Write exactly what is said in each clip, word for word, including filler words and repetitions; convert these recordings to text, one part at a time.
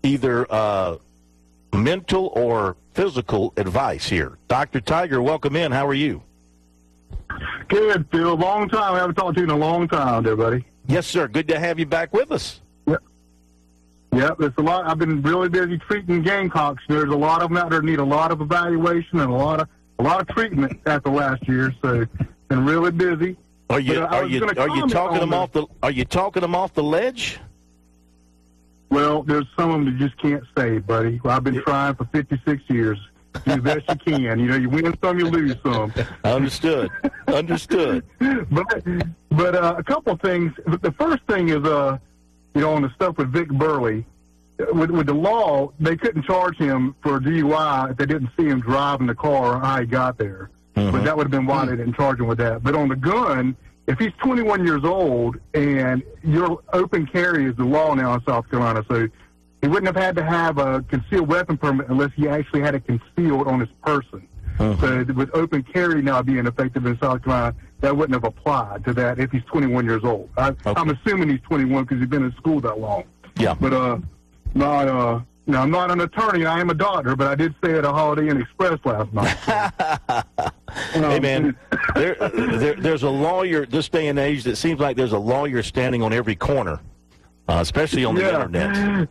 either uh, mental or physical advice here. Doctor Tiger, welcome in. How are you? Good, Phil. Long time. I haven't talked to you in a long time there, buddy. Yes, sir. Good to have you back with us. Yep. Yep. There's a lot. I've been really busy treating Gamecocks. There's a lot of them out there that need a lot of evaluation and a lot of a lot of treatment after last year. So, been really busy. Are you But, uh, are you are you talking them off the Are you talking them off the ledge? Well, there's some of them that just can't stay, buddy. Well, I've been trying for fifty-six years. Do the best you can. You know, you win some, you lose some. Understood. Understood. But but uh, a couple of things. The first thing is, uh, you know, on the stuff with Vic Burley, with, with the law, they couldn't charge him for a D U I if they didn't see him driving the car or how he got there. Mm-hmm. But that would have been why they didn't charge him with that. But on the gun, if he's twenty-one years old and your open carry is the law now in South Carolina, so he wouldn't have had to have a concealed weapon permit unless he actually had it concealed on his person. Uh-huh. So with open carry now being effective in South Carolina, that wouldn't have applied to that if he's twenty-one years old. I, okay. I'm assuming he's twenty-one because he's been in school that long. Yeah. But uh, not uh, no, I'm not an attorney. I am a doctor, but I did stay at a Holiday Inn Express last night. So, hey man, there, there, there's a lawyer this day and age that seems like there's a lawyer standing on every corner. Uh, especially on the yeah. internet.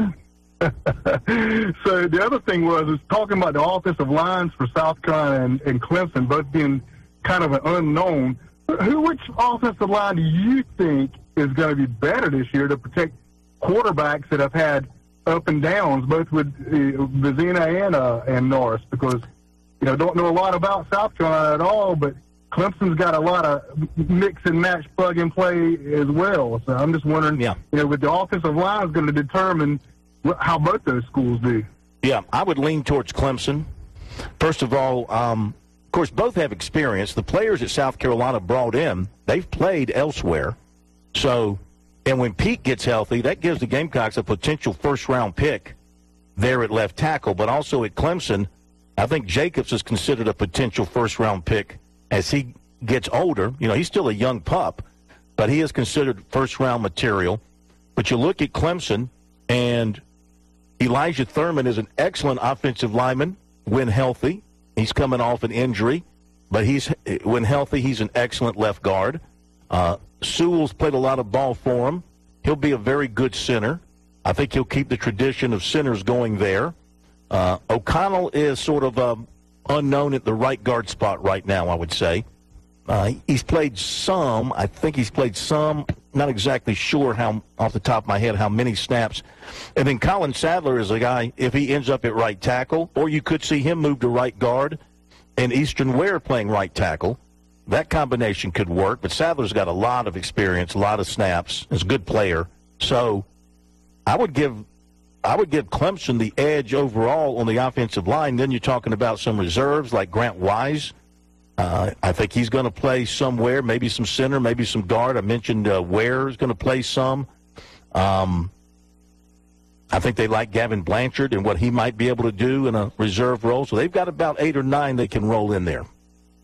So the other thing was, is talking about the offensive lines for South Carolina and, and Clemson both being kind of an unknown. Who, which offensive line do you think is going to be better this year to protect quarterbacks that have had up and downs, both with uh, Vizina and, uh, and Norris? Because, you know, don't know a lot about South Carolina at all, but Clemson's got a lot of mix and match, plug and play as well. So I'm just wondering, yeah. you know, with the offensive line is going to determine how both those schools do. Yeah, I would lean towards Clemson. First of all, um, of course, both have experience. The players that South Carolina brought in, they've played elsewhere. So, and when Pete gets healthy, that gives the Gamecocks a potential first-round pick there at left tackle. But also at Clemson, I think Jacobs is considered a potential first-round pick as he gets older. You know, he's still a young pup, but he is considered first-round material. But you look at Clemson, and Elijah Thurman is an excellent offensive lineman when healthy. He's coming off an injury, but he's when healthy, he's an excellent left guard. Uh, Sewell's played a lot of ball for him. He'll be a very good center. I think he'll keep the tradition of centers going there. Uh, O'Connell is sort of um, unknown at the right guard spot right now, I would say. Uh, he's played some. I think he's played some. Not exactly sure how, off the top of my head, how many snaps. And then Colin Sadler is a guy, if he ends up at right tackle, or you could see him move to right guard and Easton Ware playing right tackle. That combination could work, but Sadler's got a lot of experience, a lot of snaps. He's a good player. So I would give I would give Clemson the edge overall on the offensive line. Then you're talking about some reserves like Grant Wise. Uh, I think he's going to play somewhere, maybe some center, maybe some guard. I mentioned uh, Ware is going to play some. Um, I think they like Gavin Blanchard and what he might be able to do in a reserve role. So they've got about eight or nine they can roll in there.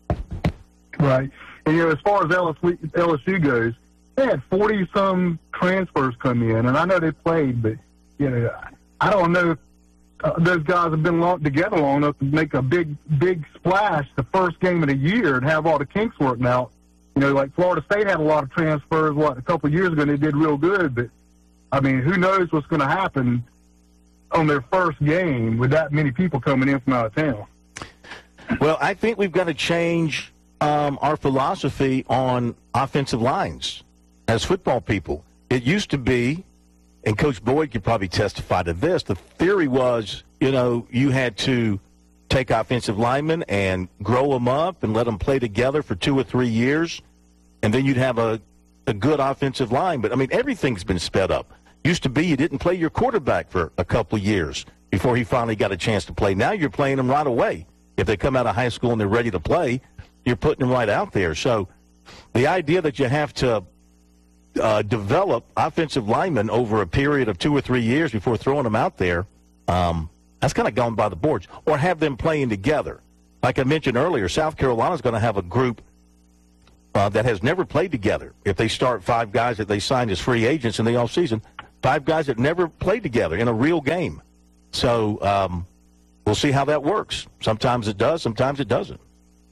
Right. And, you know, as far as L S U goes, they had forty-some transfers come in, and I know they played, but, you know, I don't know if uh, those guys have been long, together long enough to make a big, big splash the first game of the year and have all the kinks working out. You know, like Florida State had a lot of transfers, what, a couple of years ago, and they did real good, but, I mean, who knows what's going to happen on their first game with that many people coming in from out of town. Well, I think we've got to change um, our philosophy on offensive lines as football people. It used to be, and Coach Boyd could probably testify to this, the theory was, you know, you had to take offensive linemen and grow them up and let them play together for two or three years, and then you'd have a, a good offensive line. But, I mean, everything's been sped up. Used to be you didn't play your quarterback for a couple of years before he finally got a chance to play. Now you're playing them right away. If they come out of high school and they're ready to play, you're putting them right out there. So the idea that you have to uh, develop offensive linemen over a period of two or three years before throwing them out there, um, that's kind of gone by the boards. Or have them playing together. Like I mentioned earlier, South Carolina's going to have a group uh, that has never played together. If they start five guys that they signed as free agents in the offseason, Five guys that never played together in a real game. So um, we'll see how that works. Sometimes it does, sometimes it doesn't.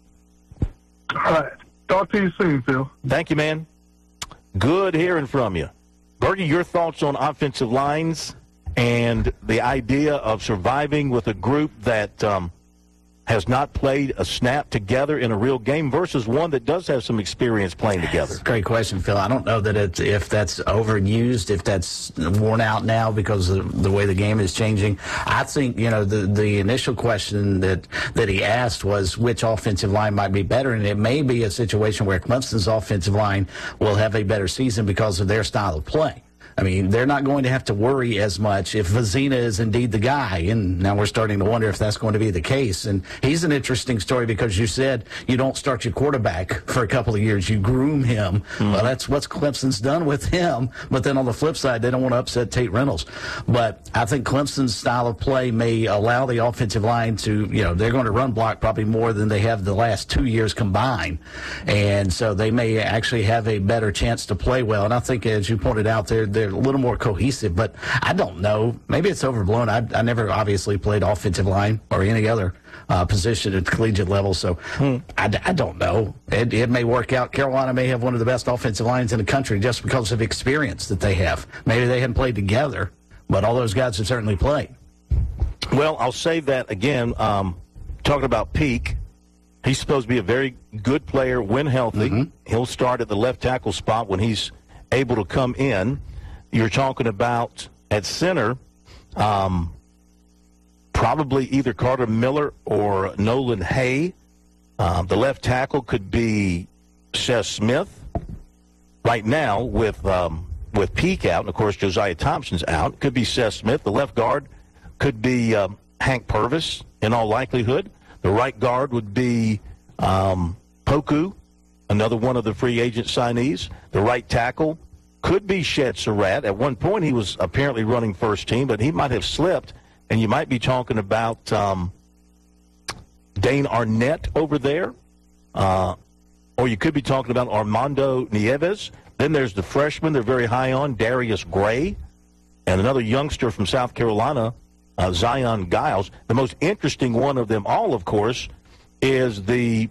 All right. Talk to you soon, Phil. Thank you, man. Good hearing from you. Bergie, your thoughts on offensive lines and the idea of surviving with a group that um, has not played a snap together in a real game versus one that does have some experience playing together? That's a great question, Phil. I don't know that it's, if that's overused, if that's worn out now because of the way the game is changing. I think, you know, the, the initial question that, that he asked was which offensive line might be better, and it may be a situation where Clemson's offensive line will have a better season because of their style of play. I mean, they're not going to have to worry as much if Vizina is indeed the guy. And now we're starting to wonder if that's going to be the case. And he's an interesting story because you said you don't start your quarterback for a couple of years. You groom him. Mm-hmm. Well, that's what Clemson's done with him. But then on the flip side, they don't want to upset Tate Reynolds. But I think Clemson's style of play may allow the offensive line to, you know, they're going to run block probably more than they have the last two years combined. And so they may actually have a better chance to play well. And I think, as you pointed out, they're, they're a little more cohesive, but I don't know. Maybe it's overblown. I, I never obviously played offensive line or any other uh, position at the collegiate level, so hmm. I, I don't know. It, it may work out. Carolina may have one of the best offensive lines in the country just because of experience that they have. Maybe they haven't played together, but all those guys have certainly played. Well, I'll say that again. Um, talking about Peak, he's supposed to be a very good player when healthy. Mm-hmm. He'll start at the left tackle spot when he's able to come in. You're talking about at center, um, probably either Carter Miller or Nolan Hay. Um, the left tackle could be Seth Smith. Right now, with um, with Peak out, and of course Josiah Thompson's out, could be Seth Smith. The left guard could be um, Hank Purvis in all likelihood. The right guard would be um, Poku, another one of the free agent signees. The right tackle could be Shed Surratt. At one point, he was apparently running first team, but he might have slipped, and you might be talking about um, Dane Arnett over there, uh, or you could be talking about Armando Nieves. Then there's the freshman they're very high on, Darius Gray, and another youngster from South Carolina, uh, Zion Giles. The most interesting one of them all, of course, is the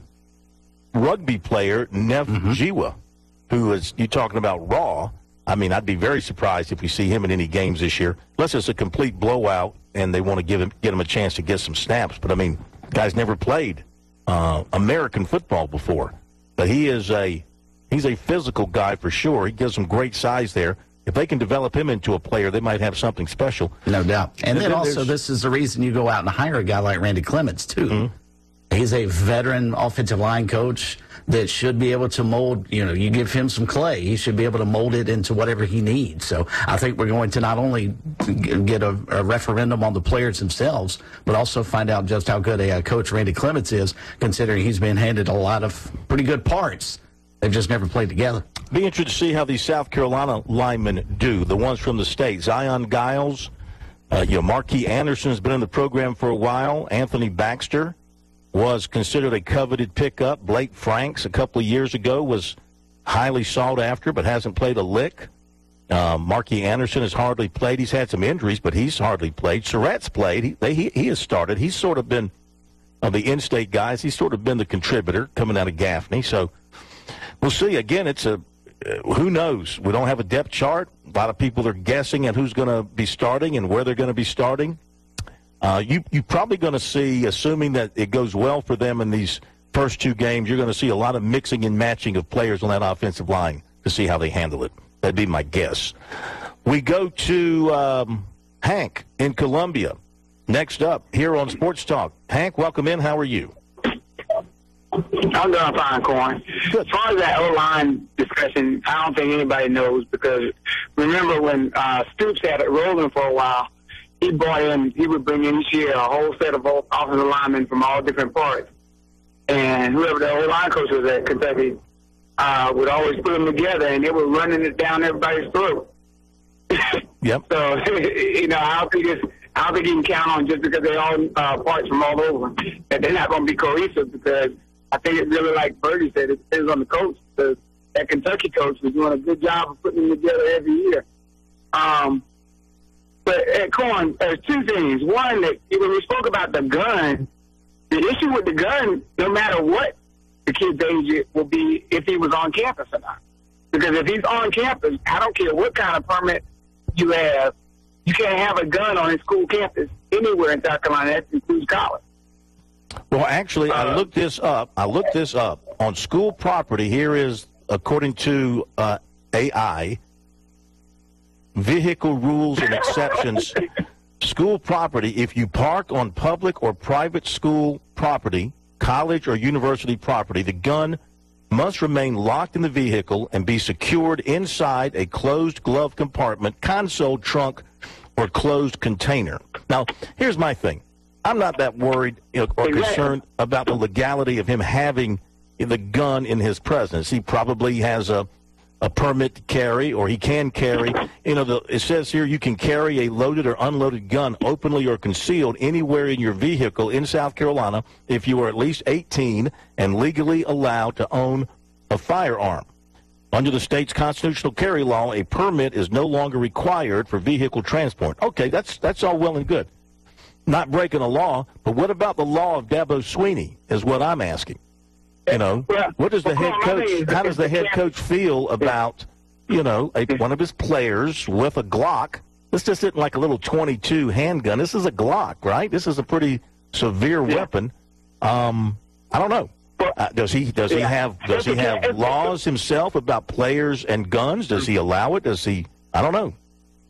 rugby player, Nev mm-hmm. Jiwa, who is, you talking about raw. I mean, I'd be very surprised if we see him in any games this year, unless it's a complete blowout and they want to give him, get him a chance to get some snaps. But, I mean, guy's never played uh, American football before. But he is a he's a physical guy for sure. He gives them great size there. If they can develop him into a player, they might have something special. No doubt. And, and then, then also, this is the reason you go out and hire a guy like Randy Clements, too. Mm-hmm. He's a veteran offensive line coach that should be able to mold, you know, you give him some clay, he should be able to mold it into whatever he needs. So I think we're going to not only get a, a referendum on the players themselves, but also find out just how good a, a coach Randy Clements is, considering he's been handed a lot of pretty good parts. They've just never played together. Be interested to see how these South Carolina linemen do, the ones from the state. Zion Giles, uh, you know, Marquis Anderson has been in the program for a while. Anthony Baxter was considered a coveted pickup. Blake Franks a couple of years ago was highly sought after but hasn't played a lick. Uh, Marquis Anderson has hardly played. He's had some injuries, but he's hardly played. Surratt's played. He, they, he, he has started. He's sort of been, of the in-state guys, he's sort of been the contributor coming out of Gaffney. So we'll see. Again, it's a, uh, who knows? We don't have a depth chart. A lot of people are guessing at who's going to be starting and where they're going to be starting. Uh, you, you're probably going to see, assuming that it goes well for them in these first two games, you're going to see a lot of mixing and matching of players on that offensive line to see how they handle it. That'd be my guess. We go to um, Hank in Columbia. Next up, here on Sports Talk. Hank, welcome in. How are you? I'm doing fine, Corn. As far as that O-line discussion, I don't think anybody knows, because remember when uh, Stoops had it rolling for a while, he brought in, he would bring in each year a whole set of offensive linemen from all different parts. And whoever the O-line coach was at Kentucky uh, would always put them together, and they were running it down everybody's throat. Yep. So, you know, I don't think it's, I don't think you can count on just because they're all uh, parts from all over that they're not going to be cohesive, because I think it really, like Bergie said, it depends on the coach. Because that Kentucky coach was doing a good job of putting them together every year. Um, but at Corn, there's two things. One, that when we spoke about the gun, the issue with the gun, no matter what the kid's age will be, if he was on campus or not. Because if he's on campus, I don't care what kind of permit you have, you can't have a gun on a school campus anywhere in South Carolina. That includes college. Well, actually, I looked this up. I looked this up. On school property, here is, according to uh, A I, vehicle rules and exceptions. School property, if you park on public or private school property, college or university property, the gun must remain locked in the vehicle and be secured inside a closed glove compartment, console, trunk, or closed container. Now, here's my thing. I'm not that worried you know, or concerned about the legality of him having the gun in his presence. He probably has a, a permit to carry, or he can carry. You know, the, it says here you can carry a loaded or unloaded gun openly or concealed anywhere in your vehicle in South Carolina if you are at least eighteen and legally allowed to own a firearm. Under the state's constitutional carry law, a permit is no longer required for vehicle transport. Okay, that's that's all well and good. Not breaking a law, but what about the law of Dabo Swinney is what I'm asking. You know, what does the head coach, how does the head coach feel about, you know, a, one of his players with a Glock? This just isn't like a little twenty-two handgun. This is a Glock, right? This is a pretty severe weapon. Um, I don't know. Uh, does he does he have does he have laws himself about players and guns? Does he allow it? Does he? I don't know.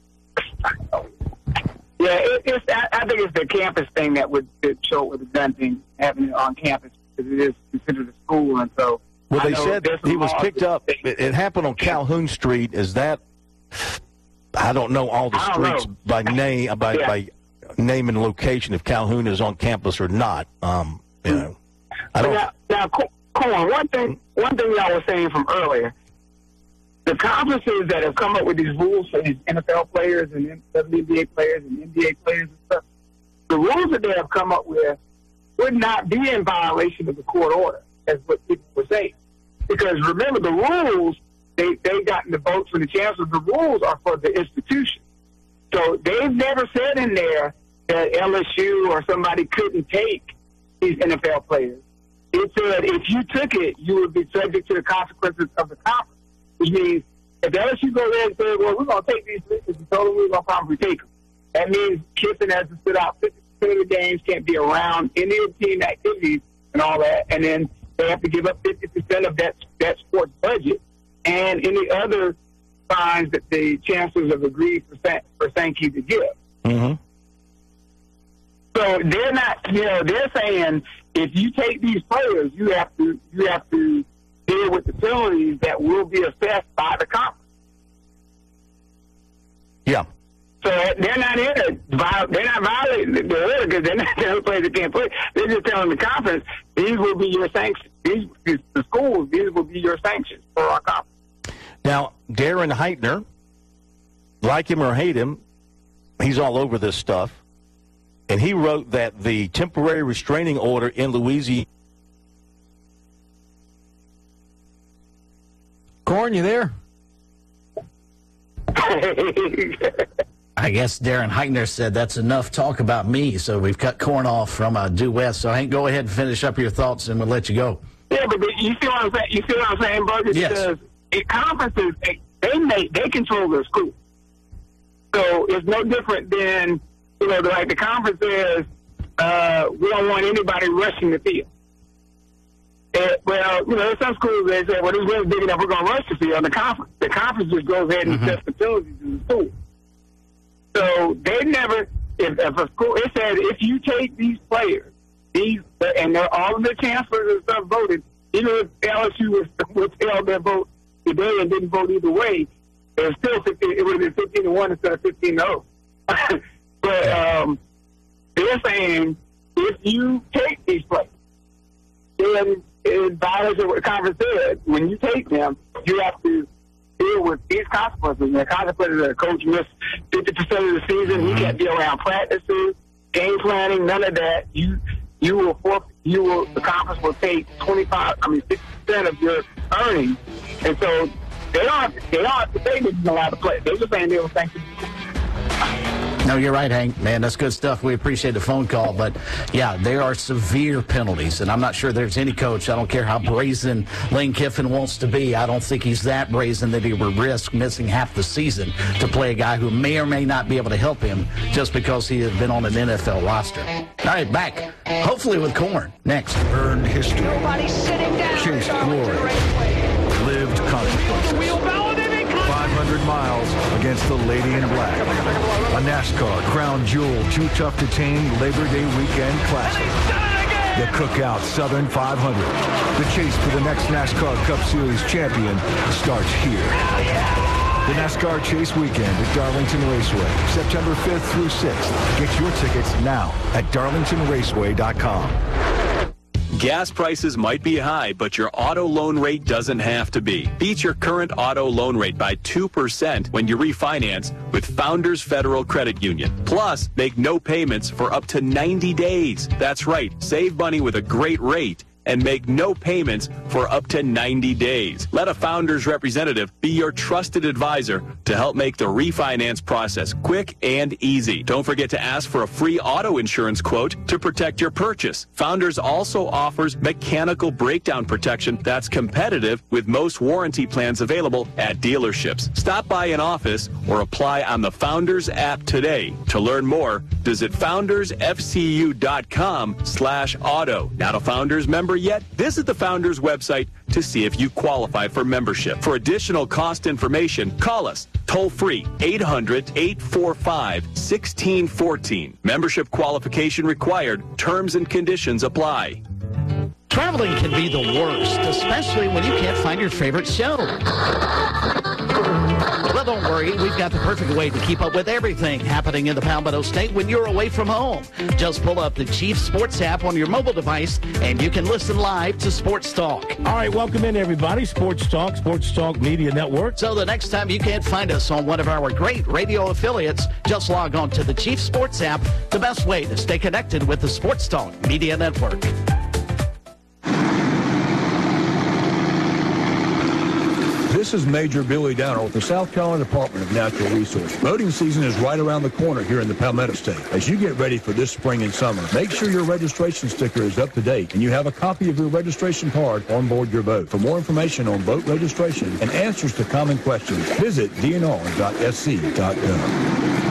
Yeah, it, it's. I, I think it's the campus thing that would show with the gun thing happening on campus, because it is considered a school, and so. Well, they said he was picked up. It, it happened on Calhoun Street. Is that? I don't know all the streets by name by yeah. by name and location if Calhoun is on campus or not. Um, you know, I don't. Now, now, Corn, one thing, one thing y'all were saying from earlier. The conferences that have come up with these rules for these N F L players and W N B A players and N B A players and stuff, the rules that they have come up with would not be in violation of the court order, as what people were saying. Because remember, the rules, they, they got the votes from the chancellor. The rules are for the institution. So they've never said in there that L S U or somebody couldn't take these N F L players. It said if you took it, you would be subject to the consequences of the conference. Which means if the L S U go there and say, well, we're going to take these three, and told them we're going to probably take them. That means Kiffin has to sit out fifty percent of the games, can't be around any of the team activities and all that. And then they have to give up fifty percent of that that sports budget and any other fines that the chancellors have agreed for, for Sankey to give. Mm-hmm. So they're not, you know, they're saying if you take these players, you have to, you have to deal with the penalties that will be assessed by the conference. Yeah. So they're not in it. They're not violating the order because they're not telling players that can't play. They're just telling the conference these will be your sanctions. These the schools. These will be your sanctions for our conference. Now, Darren Heitner, like him or hate him, he's all over this stuff, and he wrote that the temporary restraining order in Louisiana. Corn, you there? I guess Darren Heitner said that's enough talk about me, so we've cut Corn off from uh, Due West. So Hank, go ahead and finish up your thoughts, and we'll let you go. Yeah, but you see what I'm saying? You see what I'm saying, Burger? Yes. Because it, conferences, they, they make they control their school, so it's no different than you know, like the conference says, uh, we don't want anybody rushing the field. Uh, well, you know, there's some schools they say, well, this wind's big enough, we're going to rush the field. The conference, the conference just goes ahead and mm-hmm. sets the penalties in the school. So they never, if, if a school, it said if you take these players, these, and all of the chancellors and stuff voted, even if L S U was withheld their vote today and didn't vote either way, it was still fifteen, it would have been fifteen to one instead of fifteen to oh. But um, they're saying if you take these players, then it violates what the conference said. When you take them, you have to deal with these consequences. And the consequences are coach missed fifty percent of the season. Mm-hmm. He can't be around practices, game planning, none of that. You you will forfeit, you will the conference will take twenty-five, I mean fifty percent of your earnings. And so They aren't. They aren't. They didn't allow to play. They were saying they were thinking. No, you're right, Hank. Man, that's good stuff. We appreciate the phone call. But, yeah, there are severe penalties, and I'm not sure there's any coach, I don't care how brazen Lane Kiffin wants to be, I don't think he's that brazen that he would risk missing half the season to play a guy who may or may not be able to help him just because he has been on an N F L roster. All right, back, hopefully with Corn, next. Earned history. Nobody's sitting down. Chased glory. Lived consequences. five hundred miles against the Lady in Black. A NASCAR Crown Jewel Too Tough to Tame Labor Day Weekend Classic. The Cookout Southern five hundred. The chase for the next NASCAR Cup Series champion starts here. The NASCAR Chase Weekend at Darlington Raceway, September fifth through sixth. Get your tickets now at darlington raceway dot com. Gas prices might be high, but your auto loan rate doesn't have to be. Beat your current auto loan rate by two percent when you refinance with Founders Federal Credit Union. Plus, make no payments for up to ninety days. That's right, save money with a great rate and make no payments for up to ninety days. Let a Founders representative be your trusted advisor to help make the refinance process quick and easy. Don't forget to ask for a free auto insurance quote to protect your purchase. Founders also offers mechanical breakdown protection that's competitive with most warranty plans available at dealerships. Stop by an office or apply on the Founders app today. To learn more, visit founders f c u dot com slash auto. Not a Founders member yet? Visit the Founders website to see if you qualify for membership. For additional cost information, call us toll free eight hundred, eight four five, one six one four. Membership qualification required. Terms and conditions apply. Traveling can be the worst, especially when you can't find your favorite show. Well, don't worry. We've got the perfect way to keep up with everything happening in the Palmetto State when you're away from home. Just pull up the Chief Sports app on your mobile device, and you can listen live to Sports Talk. All right, welcome in, everybody. Sports Talk, Sports Talk Media Network. So the next time you can't find us on one of our great radio affiliates, just log on to the Chief Sports app, the best way to stay connected with the Sports Talk Media Network. This is Major Billy Downer with the South Carolina Department of Natural Resources. Boating season is right around the corner here in the Palmetto State. As you get ready for this spring and summer, make sure your registration sticker is up to date and you have a copy of your registration card on board your boat. For more information on boat registration and answers to common questions, visit d n r dot s c dot gov.